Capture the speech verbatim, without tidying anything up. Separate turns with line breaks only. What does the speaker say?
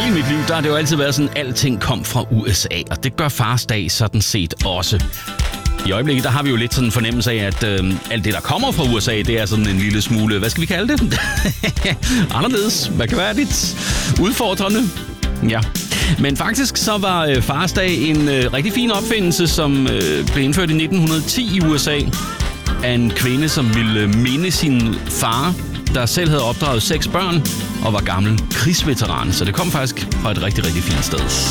hele mit liv, der har det jo altid været sådan, at alting kom fra U S A, og det gør Fars Dag sådan set også. I øjeblikket, der har vi jo lidt sådan en fornemmelse af, at øh, alt det, der kommer fra U S A, det er sådan en lille smule, hvad skal vi kalde det? Anderledes. Hvad kan være lidt udfordrende? Ja. Men faktisk så var øh, Fars Dag en øh, rigtig fin opfindelse, som øh, blev indført i nitten ti i U S A af en kvinde, som ville minde sin far, der selv havde opdraget seks børn og var gammel krigsveteran. Så det kom faktisk fra et rigtig, rigtig fint sted.